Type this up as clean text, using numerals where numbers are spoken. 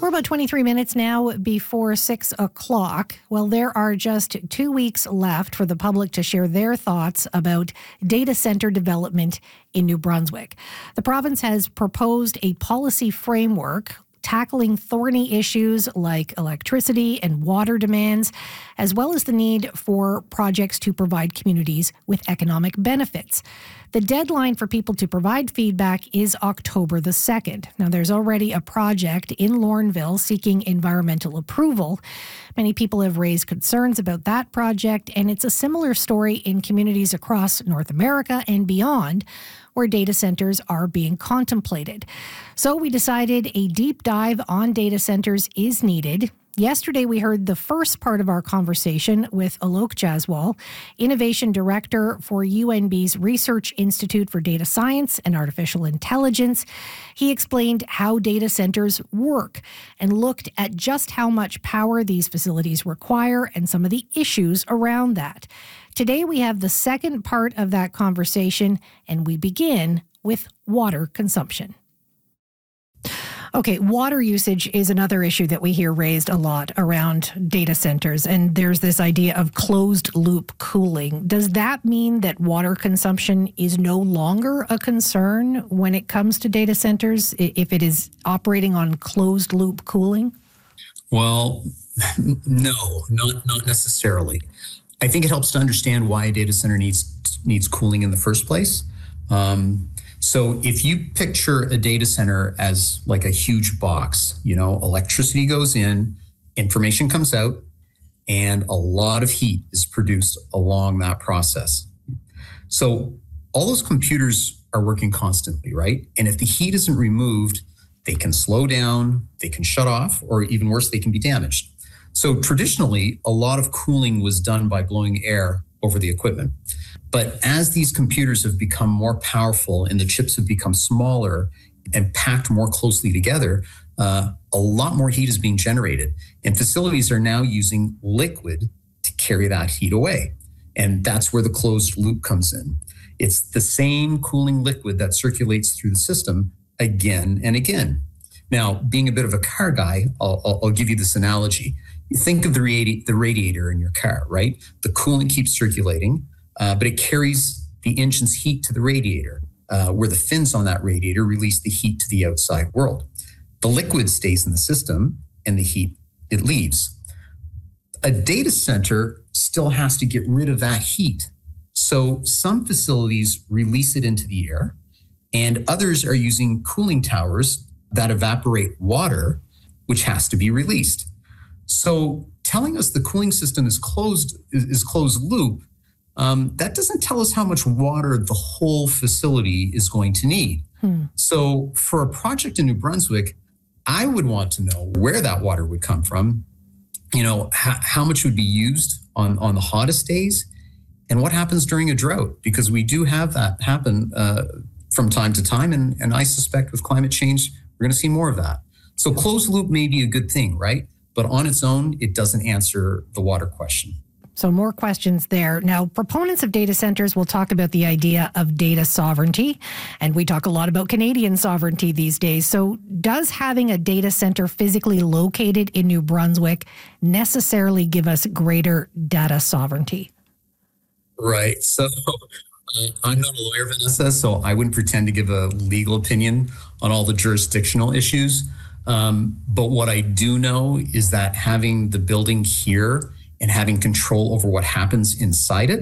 We're about 23 minutes now before 6 o'clock. Well, there are just 2 weeks left for the public to share their thoughts about data center development in New Brunswick. The province has proposed a policy framework tackling thorny issues like electricity and water demands, as well as the need for projects to provide communities with economic benefits. The deadline for people to provide feedback is October the 2nd. Now, there's already a project in Lornville seeking environmental approval. Many people have raised concerns about that project, and it's a similar story in communities across North America and beyond, where data centers are being contemplated. So we decided a deep dive on data centers is needed. Yesterday, we heard the first part of our conversation with Alok Jaswal, Innovation Director for UNB's Research Institute for Data Science and Artificial Intelligence. He explained how data centers work and looked at just how much power these facilities require and some of the issues around that. Today, we have the second part of that conversation, and we begin with water consumption. Okay, water usage is another issue that we hear raised a lot around data centers, and there's this idea of closed loop cooling. Does that mean that water consumption is no longer a concern when it comes to data centers if it is operating on closed loop cooling? Well, no, not necessarily. I think it helps to understand why a data center needs cooling in the first place. So if you picture a data center as like a huge box, electricity goes in, information comes out, and a lot of heat is produced along that process. So all those computers are working constantly, right? And if the heat isn't removed, they can slow down, they can shut off, or even worse, they can be damaged. So traditionally, a lot of cooling was done by blowing air over the equipment. But as these computers have become more powerful and the chips have become smaller and packed more closely together, a lot more heat is being generated. And facilities are now using liquid to carry that heat away. And that's where the closed loop comes in. It's the same cooling liquid that circulates through the system again and again. Now, being a bit of a car guy, I'll give you this analogy. You think of the radiator in your car, right? The coolant keeps circulating, but it carries the engine's heat to the radiator, where the fins on that radiator release the heat to the outside world. The liquid stays in the system, and the heat, it leaves. A data center still has to get rid of that heat. So some facilities release it into the air, and others are using cooling towers that evaporate water, which has to be released. So telling us the cooling system is closed loop, that doesn't tell us how much water the whole facility is going to need. So for a project in New Brunswick, I would want to know where that water would come from, how much would be used on the hottest days, and what happens during a drought, because we do have that happen from time to time, and I suspect with climate change, we're going to see more of that. So closed loop may be a good thing, right? But on its own, it doesn't answer the water question. So more questions there. Now, proponents of data centers will talk about the idea of data sovereignty, and we talk a lot about Canadian sovereignty these days. So does having a data center physically located in New Brunswick necessarily give us greater data sovereignty? Right. So I'm not a lawyer, Vanessa, so I wouldn't pretend to give a legal opinion on all the jurisdictional issues. But what I do know is that having the building here and having control over what happens inside it